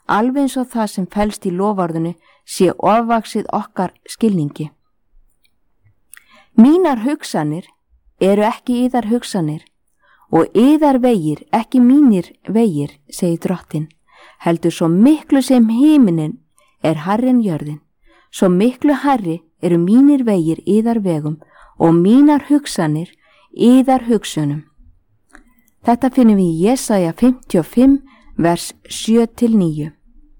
alveg eins og það sem felst í loforðinu sé ofvaxið okkar skilningi. Mínar hugsanir eru ekki yðar hugsanir og yðar vegir ekki mínir vegir, segir Drottinn, heldur svo miklu sem himinin er hærri en jörðin, svo miklu hærri eru mínir vegir yðar vegum og mínar hugsanir yðar hugsunum. Þetta finnum við í Jesaja 55, vers 7-9.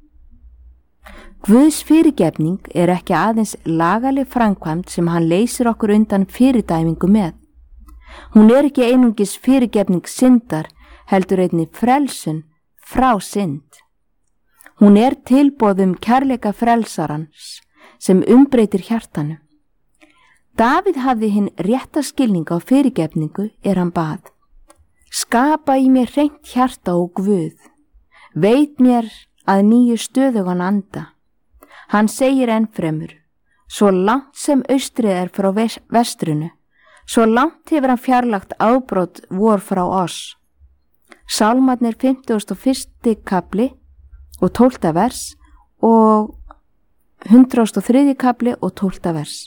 Guðs fyrirgefning er ekki aðeins lagaleg framkvæmd sem hann leysir okkur undan fyrirdæmingu með. Hún er ekki einungis fyrirgefning syndar, heldur einnig frelsun frá synd. Hún er tilboð kærleika frelsarans sem umbreytir hjartanu. Davíð hafði hinn rétta skilning á fyrirgefningu hann bað: skapa í mér hreint hjarta og Guð, veit mér að nýju stöðugan anda. Hann segir ennfremur: svo langt sem austrið frá vestrinu, svo langt hefur hann fjarlagt afbrot vor frá oss. Sálmarnir 51. kapli og 12. vers og 103. kapli og 12. vers.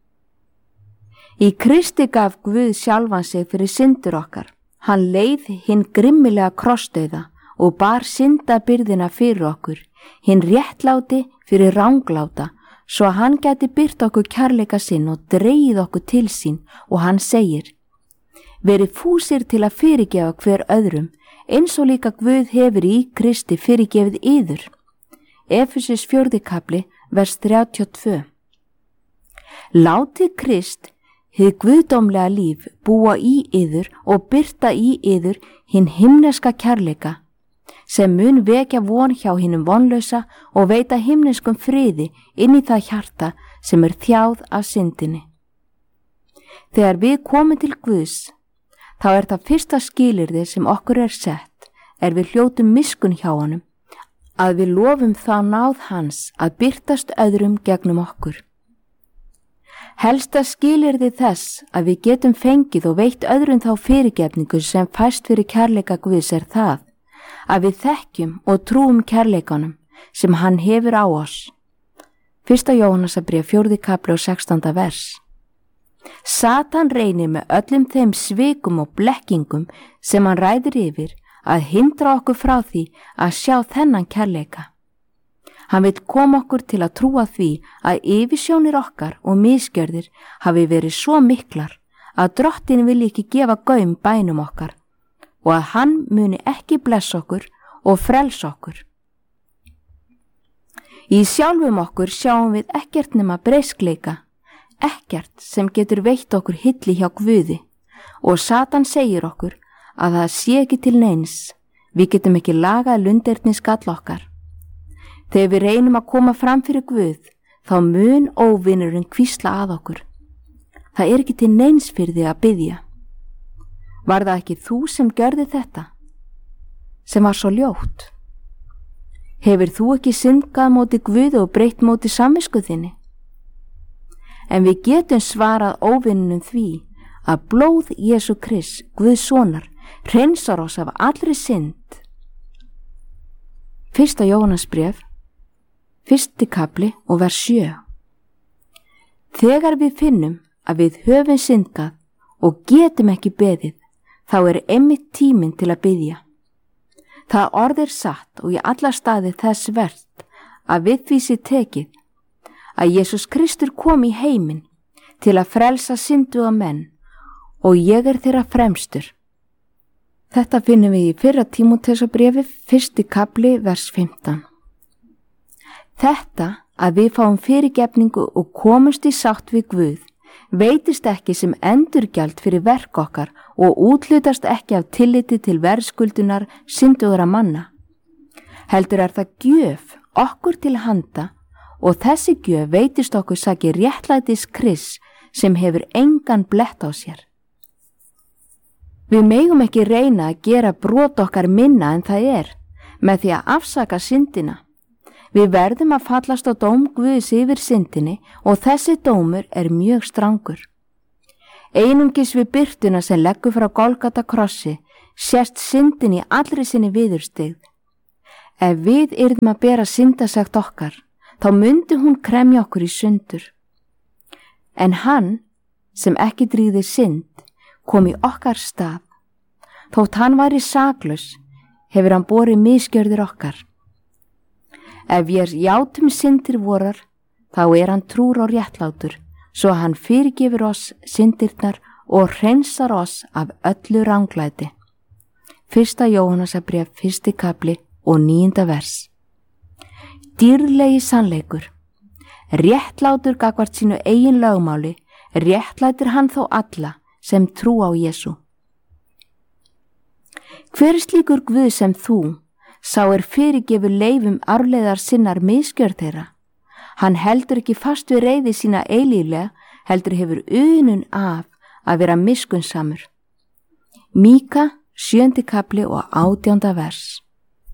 Í Kristi gaf Guð sjálfan sig fyrir syndur okkar. Hann leið hinn grimmilega krossdauða og bar syndabyrðina fyrir okkur, hinn réttláti fyrir rangláta, svo hann gæti byrt okkur kærleika sinn og dregið okkur til sín, og hann segir: verið fúsir til að fyrirgefa hver öðrum, eins og líka Guð hefur í Kristi fyrirgefið yður. Efesus 4. kapli, vers 32. Látið Krist, hið guðdómlega líf, búa í yður og birta í yður hinn himneska kærleika, sem mun vekja von hjá hinnum vonlausa og veita himneskum friði inn í það hjarta sem þjáð af syndinni. Þegar við komum til Guðs, þá það fyrsta skilyrði sem okkur sett, við hljótum miskunn hjá honum, að við lofum þá náð hans að birtast öðrum gegnum okkur. Helsta skilyrði þess að við getum fengið og veitt öðrum þá fyrirgefningu sem fæst fyrir kærleika Guðs það, að við þekkjum og trúum kærleikanum sem hann hefur á oss. 1. Jóhannesarbréf 4. kapli og 16. vers. Satan reynir með öllum þeim svikum og blekkingum sem hann ræður yfir að hindra okkur frá því að sjá þennan kærleika. Hann vill koma okkur til að trúa því að yfirsjónir okkar og misgjörðir hafi verið svo miklar að Drottinn vilji ekki gefa gaum bænum okkar og að hann muni ekki blessa okkur og frelsa okkur. Í sjálfum okkur sjáum við ekkert nema breiskleika, ekkert sem getur veitt okkur hilli hjá Guði, og Satan segir okkur að það sé ekki til neins, við getum ekki lagað lunderni skall okkar. Þegar við reynum að koma fram fyrir Guð, þá mun óvinurinn hvísla að okkur: það ekki til neins fyrir þig að biðja. Var það ekki þú sem gjörði þetta, sem var svo ljótt? Hefur þú ekki syndgað móti Guði og breytt móti samvisku þinni? En við getum svarað óvinnunum því að blóð Jesú Krist, Guðs sonar, hreinsar oss af allri synd. 1. Jóhannesbréf 1. kapli og vers 7. Þegar við finnum að við höfum syndgað og getum ekki beðið, þá einmitt tíminn til að biðja. Það orð satt og í alla staði þess vert að við því sé tekið að Jesús Kristur kom í heiminn til að frelsa synduga menn og ég þeirra fremstur. Þetta finnum við í 1. Tímóteusarbréfi 1. kapli vers 15. Þetta að við fáum fyrirgefningu og komumst í sátt við Guð veitist ekki sem endurgjald fyrir verk okkar og úthlutast ekki af tilliti til verðskuldunar syndugra manna. Heldur það gjöf okkur til handa og þessi gjöf veitist okkur saki réttlætis Krists sem hefur engan blett á sér. Við megum ekki reyna að gera brot okkar minna en það með því að afsaka syndina. Við verðum að fallast á dóm Guðs yfir syndinni og þessi dómur mjög strangur. Einungis við birtuna sem leggur frá Golgata krossi sést syndin í allri sinni viðurstigð. Ef við yrðum að bera syndasekt okkar, þá myndi hún kremja okkur í sundur. En hann, sem ekki dríði synd, kom í okkar stað. Þótt hann væri saklaus, hefur hann borið misgjörðir okkar. Ef við játum syndir vorar, þá hann trúr og réttlátur, svo hann fyrirgefur oss syndirnar og hreinsar oss af öllu ranglæti. 1. Jóhannesarbréf 1. kapli og 9. vers. Dýrlegi sannleikur. Réttlátur gagnvart sínu eigin lögmáli, réttlætir hann þó alla sem trú á Jesú. Hver slíkur Guð sem þú, sá fyrirgefur leifum arfleiðar sinnar misgjörð þeirra. Hann heldur ekki fast við reiði sína eilíflega, heldur hefur unun af að vera miskunnsamur. Míka 7. kapli og 18. vers.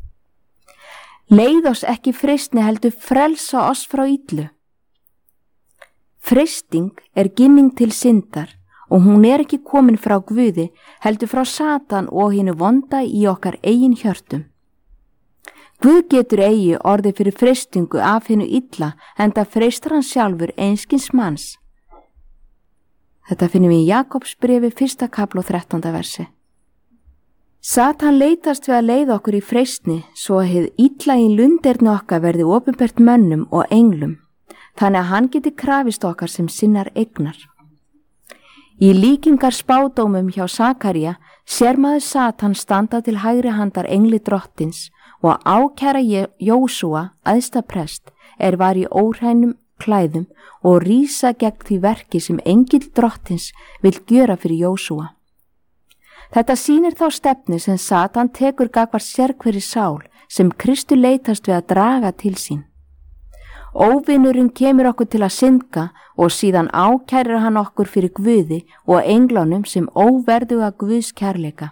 Leið oss ekki freistni, heldur frelsa oss frá illu. Freisting ginning til syndar og hún ekki komin frá Guði, heldur frá Satan og hinu vonda í okkar eigin hjörtum. Guð getur eigi orðið fyrir freistingu af hinu illa, enda freistar hann sjálfur einskins manns. Þetta finnum við í Jakobsbrefi 1. kapli og 13. versi. Satan leitast við að leiða okkur í freistni, svo að hið illa í lunderni okkar verði opinbert mönnum og englum, þannig að hann geti krafist okkar sem sinnar eignar. Í líkingar spádómum hjá Sakaría sér maður Satan standa til hægri handar engli drottins og ákæra Jósúa, æðsta prest, var í órænum klæðum og rísa gegn því verki sem engill drottins vill gjöra fyrir Jósúa. Þetta sýnir þá stefnu sem Satan tekur gagnvart sérhverri sál sem Kristur leitast við að draga til sín. Óvinurinn kemur okkur til að syndga og síðan ákærir hann okkur fyrir Guði og englunum sem óverðuga Guðs kærleika.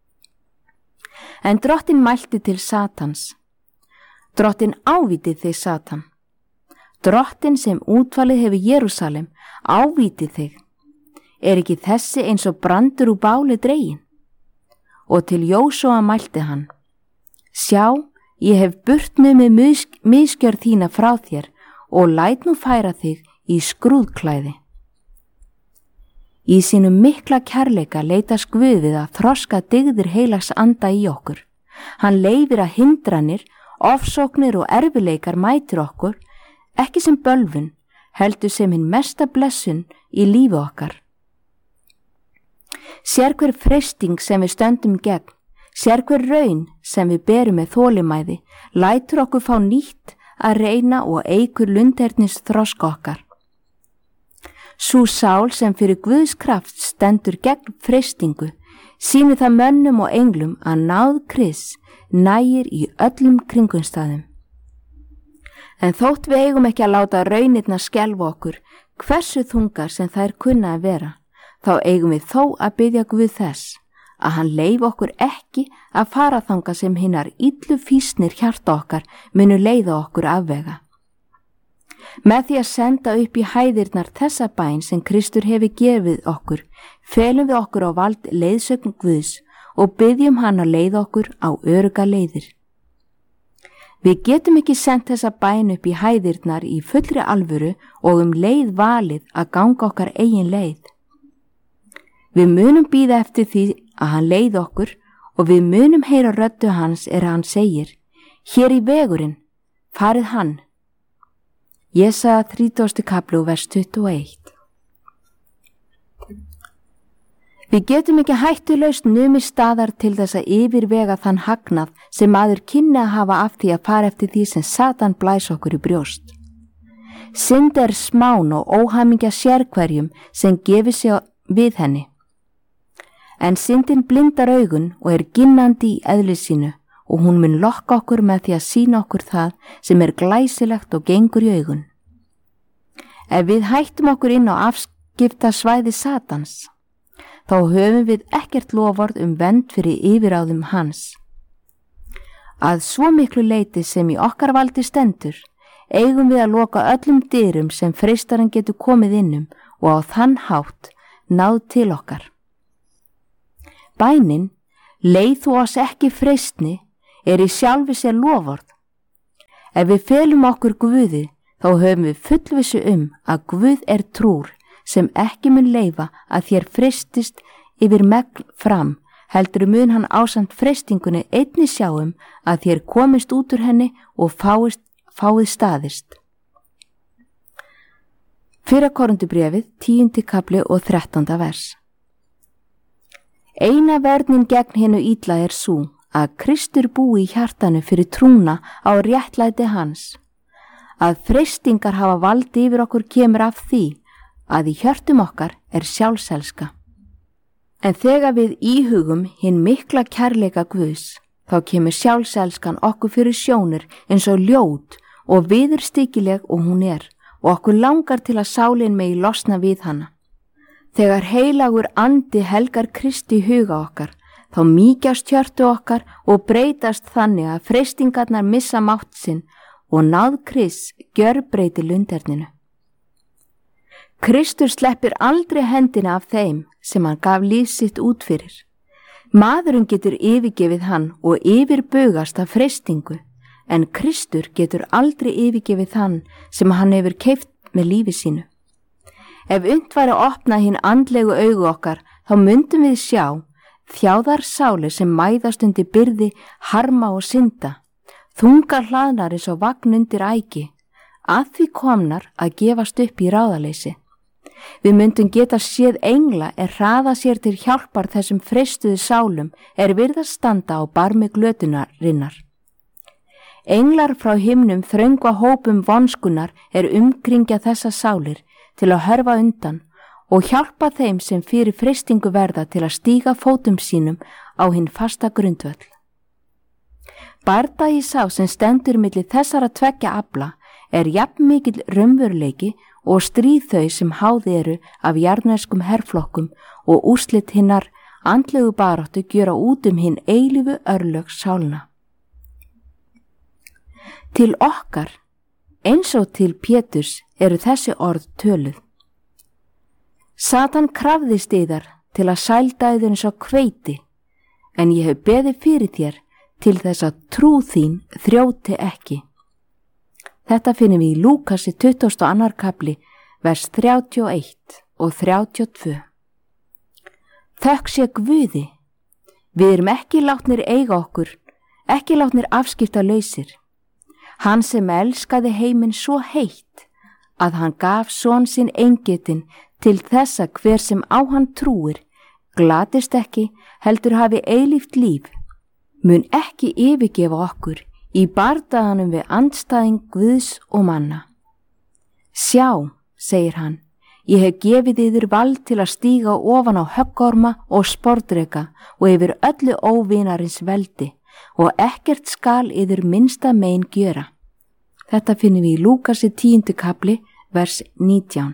En drottin mælti til Satans. Drottin ávíti þig, Satan. Drottin sem útvalið hefur Jerúsalem ávíti þig. Ekki þessi eins og brandur úr báli dregin? Og til Jósúa mælti hann. Sjá, ég hef burt numið misgjörð þína frá þér og læt nú færa þig í skrúðklæði. Í sínum mikla kærleika leitast Guð við að þroska dygðir heilags anda í okkur. Hann leyfir að hindranir, ofsóknir og erfileikar mætir okkur, ekki sem bölvun, heldur sem hinn mesta blessun í lífi okkar. Sérhver freisting sem við stöndum gegn, sérhver raun sem við berum með þolimæði, lætur okkur fá nýtt að reyna og eykur lundernins þroska okkar. Sú sál sem fyrir Guðs kraft stendur gegn freistingu, sýnir það mönnum og englum að náð Krists nægir í öllum kringumstæðum. En þótt við eigum ekki að láta raunirnar skelfa okkur, hversu þungar sem þær kunna að vera, þá eigum við þó að biðja Guð þess að hann leyfi okkur ekki að fara þangað sem hinnar illu fýsnir hjarta okkar munu leiða okkur afvega. Með því að senda upp í hæðirnar þessa bæn sem Kristur hefur gefið okkur, felum við okkur á vald leiðsögn Guðs og biðjum hann að leiða okkur á örugga leiðir. Við getum ekki sendt þessa bæn upp í hæðirnar í fullri alvöru og leið valið að ganga okkar eigin leið. Við munum bíða eftir því að hann leiði okkur og við munum heyra röddu hans hann segir, hér í vegurinn, farið hann. Jesaja 30. kapli vers 21. Við getum ekki hættulaust numið staðar til þess að yfirvega þann hagnað sem maður kynni að hafa af því að fara eftir því sem Satan blæs okkur í brjóst. Synd smán og óhamingja sérhverjum sem gefur sig við henni. En syndin blindar augun og ginnandi í eðli sínu og hún mun lokka okkur með því að sýna okkur það sem glæsilegt og gengur í augun. Ef við hættum okkur inn á afskipta svæði Satans, þá höfum við ekkert loforð vernd fyrir yfirráðum hans. Að svo miklu leyti sem í okkar valdi stendur, eigum við að loka öllum dyrum sem freistarinn getur komið innum og á þann hátt náð til okkar. Bænin, leið þú oss ekki freistni, í sjálfi sér loforð. Ef við felum okkur Guði, þá höfum við fullvissu að Guð er trúr sem ekki mun leyfa að þér freistist yfir megn fram, heldur mun hann ásamt freistingunni einnig sjáum að þér komist út úr henni og fáið staðist. 1. Korintubréfið, 10. kapli og 13. vers. Eina verðnin gegn hinu illa er sú að Kristur búi í hjartanu fyrir trúna á réttlæti hans. Að freistingar hafa valdi yfir okkur kemur af því að í hjörtum okkar er sjálfselska. En þegar við íhugum hinn mikla kærleika Guðs, þá kemur sjálfselskan okkur fyrir sjónir eins og ljót og viðurstykileg og hún er, og okkur langar til að sálin megi losna við hana. Þegar heilagur andi helgar Kristi huga okkar, þá mýkjast hjörtu okkar og breytast þannig að freistingarnar missa mátt sinn og náð Krists gjörbreytir lunderninu. Kristur sleppir aldrei hendina af þeim sem hann gaf líf sitt út fyrir. Maðurinn getur yfirgefið hann og yfirbugast af freistingu, en Kristur getur aldrei yfirgefið hann sem hann hefur keypt með lífi sínu. Ef unnt væri að opna hinn andlegu augu okkar, þá myndum við sjá þjáðar sálir sem mæðast undir byrði harma og synda, þungar hlaðnar eins og vagn undir ægi, að því komnar að gefast upp í ráðaleysi. Við myndum geta séð engla hraða sér til hjálpar þessum freistuðu sálum virðast standa á barmi glötunarinnar. Englar frá himnum þröngva hópum vonskunar umkringja þessa sálir til að hörfa undan og hjálpa þeim sem fyrir freistingu verða til að stíga fótum sínum á hinn fasta grundvöll. Bardagi sá sem stendur milli þessara tveggja afla jafn mikill raunveruleiki og stríð þau sem háði eru af jarðneskum herflokkum og úrslit hinnar andlegu baráttu gjöra út hinn eilífu örlög sálna. Til okkar, eins og til Péturs, þessi orð töluð. Satan krafðist yðar til að sælda yður eins og hveiti, en ég hef beðið fyrir þér til þess að trú þín þrjóti ekki. Þetta finnum við í Lúkasi 22. kapli, vers 31 og 32. Þökk sé Guði, við erum ekki látnir eiga okkur, ekki látnir afskipta lausir. Hann sem elskaði heiminn svo heitt að hann gaf son sinn eingetinn til þess að hver sem á hann trúir, glatist ekki, heldur hafi eilíft líf, mun ekki yfirgefa okkur í bardaganum við andstæðing Guðs og manna. Sjá, segir hann, ég hef gefið yður vald til að stíga ofan á höggorma og sporðdreka og yfir öllu óvinarins veldi og ekkert skal yður minnsta mein gjöra. Þetta finnum við í Lúkasi 10. kapli, vers 19.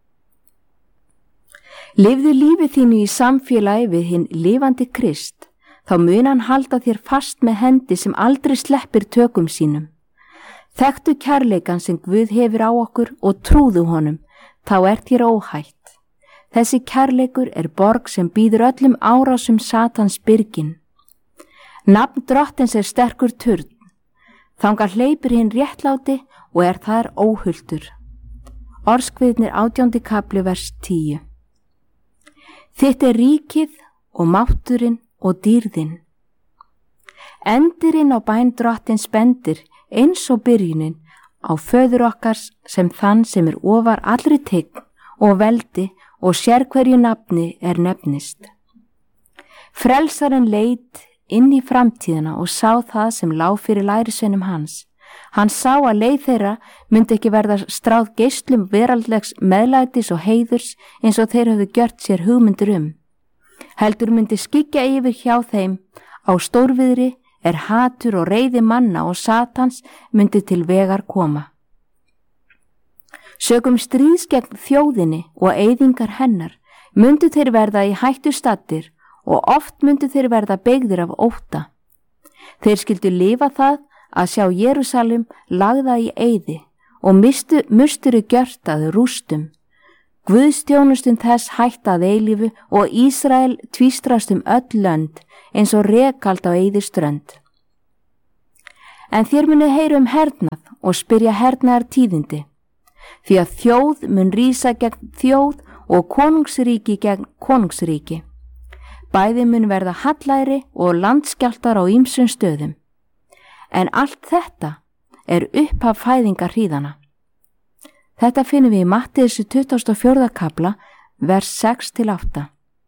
Lifðu lífið þínu í samfélagi við hinn lifandi Krist, þá mun hann halda þér fast með hendi sem aldrei sleppir tökum sínum. Þekktu kærleikan sem Guð hefur á okkur og trúðu honum, þá þér óhætt. Þessi kærleikur borg sem býður öllum árásum Satans byrgin. Nafn Drottins sterkur turn, þangað hleypir hinn réttláti og þar óhultur. Orðskviðnir 18. kapli, vers 10. Þitt ríkið og mátturinn og dýrðin. Endirinn á bæn Drottins bendir eins og byrjunin á föður okkars sem þann sem ofar allri tign og veldi og sérhverju nafni nefnist. Frelsarinn leit inn í framtíðina og sá það sem lá fyrir lærisveinum hans. Hann sá að leið þeirra myndi ekki verða stráð geislum veraldlegs meðlætis og heiðurs eins og þeir höfðu gjört sér hugmyndir heldur myndi skyggja yfir hjá þeim á stórviðri hatur og reiði manna og Satans myndi til vegar koma. Sökum stríðs gegn þjóðinni og eyðingar hennar myndu þeir verða í hættu staddir og oft myndu þeir verða beygðir af ótta. Þeir skyldu lifa það að sjá Jerúsalem lagða í eyði og musturu gjört að rústum. Guðstjónustum þess hætt að eilífu og Ísrael tvístrast öll lönd eins og rekald á eyðiströnd. En þér munið heyra hernað og spyrja hernaðar tíðindi, því að þjóð mun rísa gegn þjóð og konungsríki gegn konungsríki. Bæði mun verða hallæri og landskjálftar á ýmsum stöðum. En allt þetta er upphaf fæðingar hríðana. Þetta finnum við í Matteusar 24. kapla, vers 6-8.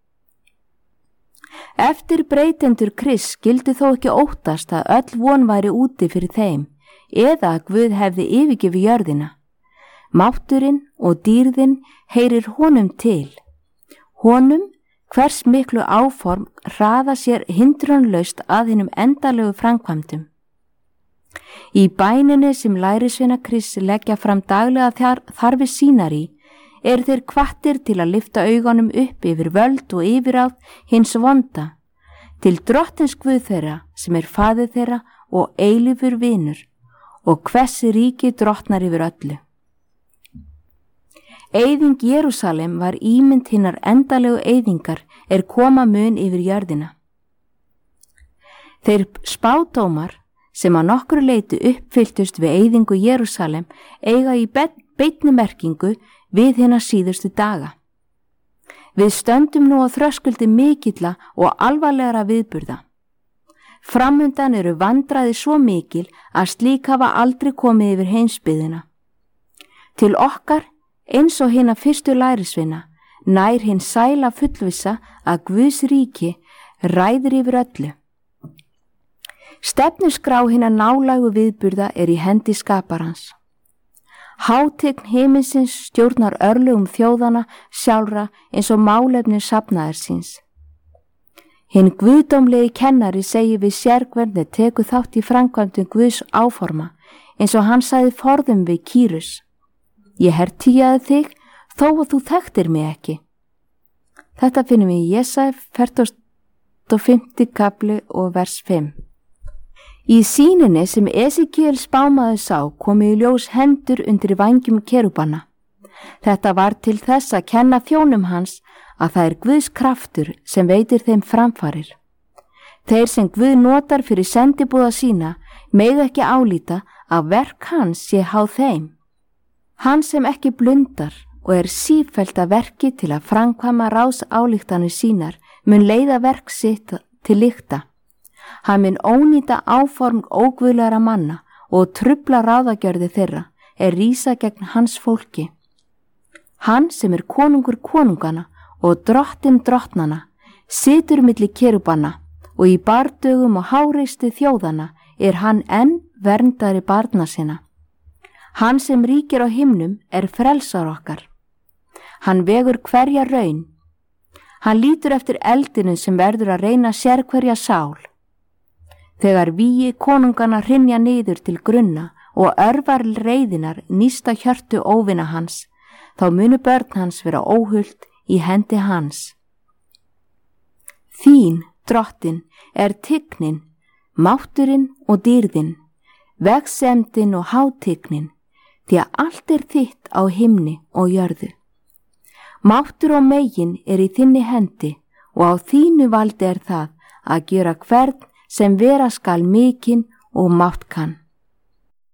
Eftir breytendur Krists skyldi þó ekki óttast að öll von væri úti fyrir þeim, eða að Guð hefði yfirgefið jörðina. Mátturinn og dýrðin heyrir honum til. Honum hvers miklu áform hraða sér hindrunlaust að hinum endalegu framkvæmdum. Í bæninni sem lærisveina Krists leggja fram daglega þarfir sínar í, eru þeir hvattir til að lyfta augunum upp yfir völd og yfiráð hins vonda, til drottins Guð þeirra sem er faðir þeirra og eilífur vinur, og hvers ríki drottnar yfir öllu. Eyðing Jerúsalem var ímynd hinnar endalegu eyðingar koma mun yfir jörðina. Þeir spádómar sem að nokkru leyti uppfylltust við eyðingu Jerúsalem eiga í beinni merkingu við hina síðustu daga. Við stöndum nú á þröskuldi mikilla og alvarlegra viðburða. Framundan eru vandræði svo mikil að slík hafa aldrei komið yfir heimsbyggðina. Til okkar, eins og hina fyrstu lærisveina, nær hinn sæla fullvissa að Guðs ríki ræður yfir öllu. Stefnuskrá hina nálægu viðburða í hendi skaparans. Hátign himinsins stjórnar örlögum þjóðana sjálfra eins og málefni safnaðar síns. Hinn guðdómlegi kennari segir við sérkverð tekur þátt í framkvæmdum Guðs áforma, eins og hann sagði forðum við Kýrus. Ég hertíjaði þig þó að þú þekktir mig ekki. Þetta finnum við í Jesaja 45. kapli og vers 5. Í sýninni sem Esekiel spámaður sá komu í ljós hendur undir vængjum kerúbanna. Þetta var til þess að kenna þjónum hans að það Guðs kraftur sem veitir þeim framfarir. Þeir sem Guð notar fyrir sendibúða sína mega ekki álíta að verk hans sé háð þeim. Hann sem ekki blundar og sífellt að verki til að framkvæma ráðsályktanir sínar mun leiða verk sitt til lykta. Hann mun ónýta áform óguðlegra manna og trufla ráðagjörði þeirra rísa gegn hans fólki. Hann sem konungur konungana og drottin drottnana situr milli kerúbanna og í bardögum og háreisti þjóðana hann enn verndari barna sinna. Hann sem ríkir á himnum frelsar okkar. Hann vegur hverja raun. Hann lítur eftir eldinu sem verður að reyna sérhverja sál. Þegar vígi konungana hrynja niður til grunna og örvar reiðinar nísta hjörtu óvina hans, þá munu börn hans vera óhult í hendi hans. Þín, drottin, tignin, mátturinn og dýrðin, vegsemdin og hátignin, því að allt þitt á himni og jörðu. Máttur og megin í þinni hendi og á þínu valdi það að gera hvern sem vera skal mikinn og mátt kann.